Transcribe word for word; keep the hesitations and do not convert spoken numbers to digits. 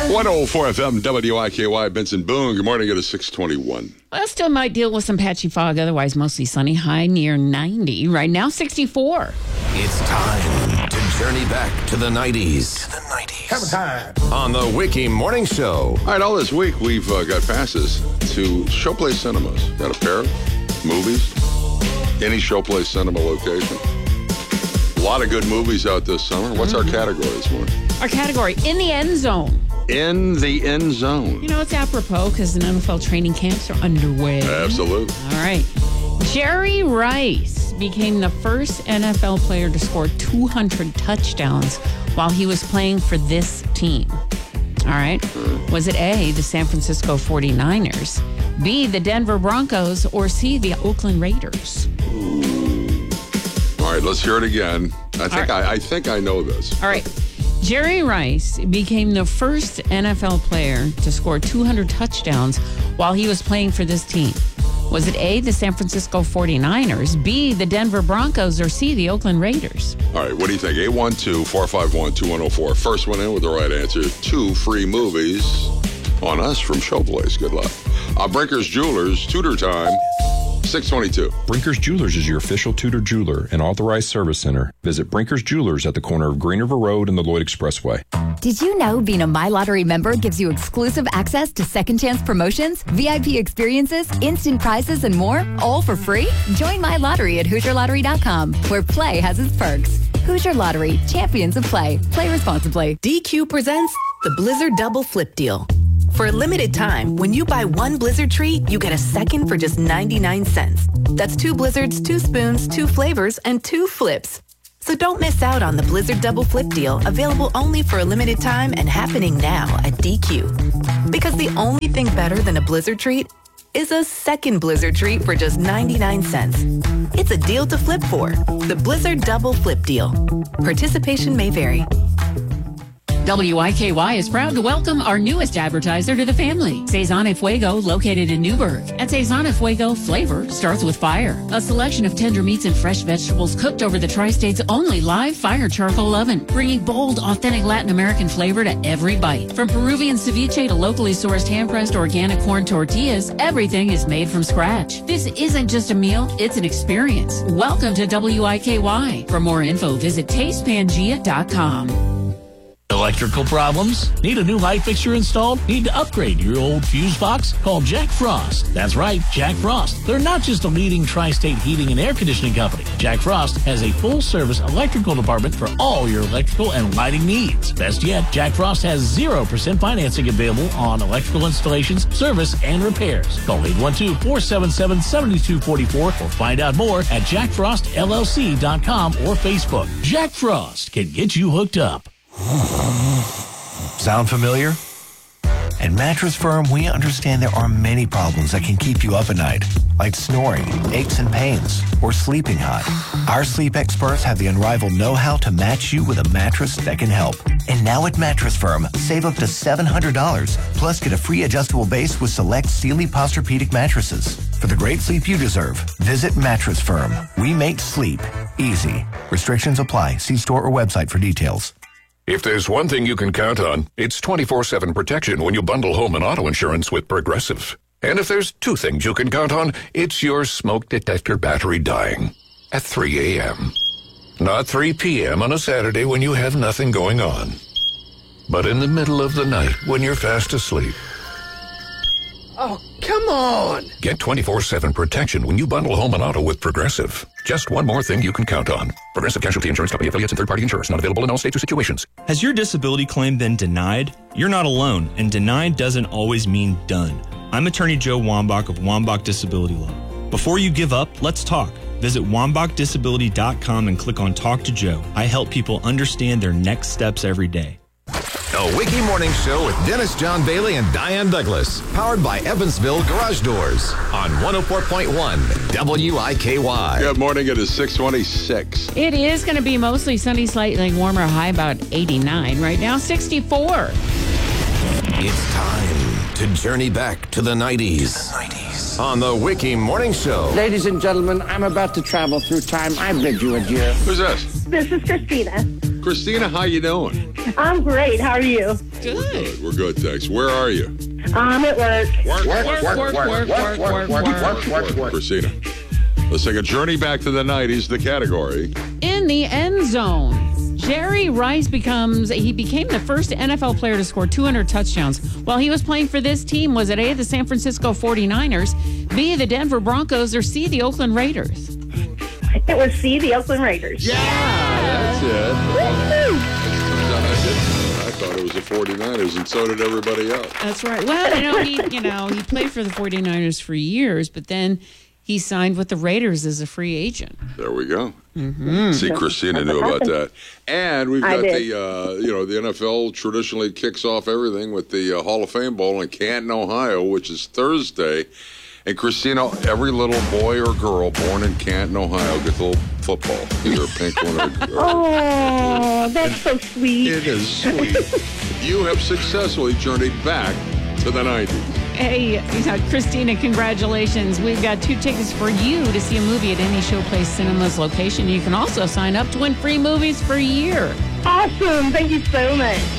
one oh four F M, W I K Y, Benson Boone. Good morning. It is six twenty-one. Well, still might deal with some patchy fog. Otherwise, mostly sunny. High near ninety. Right now, sixty-four. It's time to journey back to the nineties. To the nineties. Have a time. On the Wiki Morning Show. All right, all this week, we've uh, got passes to Showplace Cinemas. Got a pair of movies. Any Showplace Cinema location. A lot of good movies out this summer. What's mm-hmm. our category this morning? Our category, in the end zone. In the end zone. You know, it's apropos because the N F L training camps are underway. Absolutely. All right. Jerry Rice became the first N F L player to score two hundred touchdowns while he was playing for this team. All right. Mm. Was it A, the San Francisco forty-niners, B, the Denver Broncos, or C, the Oakland Raiders? Ooh. All right, let's hear it again. I think right. I, I think I know this. All right. Jerry Rice became the first N F L player to score two hundred touchdowns while he was playing for this team. Was it A, the San Francisco forty-niners, B, the Denver Broncos, or C, the Oakland Raiders? All right, what do you think? eight one two, four five one, two one oh four. First one in with the right answer. Two free movies on us from Showplace. Good luck. Uh, Brinker's Jewelers, Tudor Time. six twenty-two. Brinker's Jewelers is your official Tudor jeweler and authorized service center. Visit Brinker's Jewelers at the corner of Green River Road and the Lloyd Expressway. Did you know being a My Lottery member gives you exclusive access to second chance promotions, V I P experiences, instant prizes, and more, all for free? Join My Lottery at Hoosier Lottery dot com, where play has its perks. Hoosier Lottery, champions of play. Play responsibly. D Q presents the Blizzard Double Flip Deal. For a limited time, when you buy one Blizzard treat, you get a second for just ninety-nine cents. That's two Blizzards, two spoons, two flavors, and two flips. So don't miss out on the Blizzard Double Flip Deal, available only for a limited time and happening now at D Q. Because the only thing better than a Blizzard treat is a second Blizzard treat for just ninety-nine cents. It's a deal to flip for. The Blizzard Double Flip Deal. Participation may vary. W I K Y is proud to welcome our newest advertiser to the family, Cezanne y Fuego, located in Newburgh. At Cezanne y Fuego, flavor starts with fire. A selection of tender meats and fresh vegetables cooked over the Tri-State's only live fire charcoal oven, bringing bold, authentic Latin American flavor to every bite. From Peruvian ceviche to locally sourced hand-pressed organic corn tortillas, everything is made from scratch. This isn't just a meal, it's an experience. Welcome to W I K Y. For more info, visit taste pangea dot com. Electrical problems? Need a new light fixture installed? Need to upgrade your old fuse box? Call Jack Frost. That's right, Jack Frost. They're not just a leading tri-state heating and air conditioning company. Jack Frost has a full-service electrical department for all your electrical and lighting needs. Best yet, Jack Frost has zero percent financing available on electrical installations, service, and repairs. Call eight one two, four seven seven, seven two four four or find out more at jack frost L L C dot com or Facebook. Jack Frost can get you hooked up. Sound familiar? At Mattress Firm, we understand there are many problems that can keep you up at night, like snoring, aches and pains, or sleeping hot. Our sleep experts have the unrivaled know-how to match you with a mattress that can help. And now at Mattress Firm, save up to seven hundred dollars, plus get a free adjustable base with select Sealy Posturepedic mattresses. For the great sleep you deserve, visit Mattress Firm. We make sleep easy. Restrictions apply. See store or website for details. If there's one thing you can count on, it's twenty-four seven protection when you bundle home and auto insurance with Progressive. And if there's two things you can count on, it's your smoke detector battery dying at three a.m. Not three p.m. on a Saturday when you have nothing going on, but in the middle of the night when you're fast asleep. Oh, come on! Get twenty-four seven protection when you bundle home and auto with Progressive. Just one more thing you can count on. Progressive Casualty Insurance Company affiliates and third-party insurers. Not available in all states or situations. Has your disability claim been denied? You're not alone, and denied doesn't always mean done. I'm attorney Joe Wambach of Wambach Disability Law. Before you give up, let's talk. Visit wambach disability dot com and click on Talk to Joe. I help people understand their next steps every day. The Wiki Morning Show with Dennis John Bailey and Diane Douglas. Powered by Evansville Garage Doors on one oh four point one W I K Y. Good morning. It is six twenty-six. It is going to be mostly sunny, slightly warmer, high about eighty-nine. Right now, sixty-four. It's time to journey back to the nineties. The nineties. On the Wiki Morning Show. Ladies and gentlemen, I'm about to travel through time. I bid you adieu. Who's this? This is Christina. Christina, how you doing? I'm great. How are you? Good. We're good. We're good, thanks. Where are you? I'm at work. Work, work, work, work, work, work, work, work, work, work. Christina, let's take a journey back to the nineties, the category. In the end zone. Jerry Rice becomes, he became the first N F L player to score two hundred touchdowns. While he was playing for this team, was it A, the San Francisco forty-niners, B, the Denver Broncos, or C, the Oakland Raiders? It was C, the Oakland Raiders. Yeah, that's it. I thought it was the forty-niners, and so did everybody else. That's right. Well, you know, he, you know, he played for the forty-niners for years, but then he signed with the Raiders as a free agent. There we go. Mm-hmm. See, Christina knew about that. And we've I got did. the, uh, you know, the N F L traditionally kicks off everything with the uh, Hall of Fame Bowl in Canton, Ohio, which is Thursday. And Christina, every little boy or girl born in Canton, Ohio gets a little football, either a pink one or, or Oh, that's so sweet. It is sweet. You have successfully journeyed back to the nineties. Hey, uh, Christina, congratulations. We've got two tickets for you to see a movie at any Showplace Cinemas location. You can also sign up to win free movies for a year. Awesome. Thank you so much.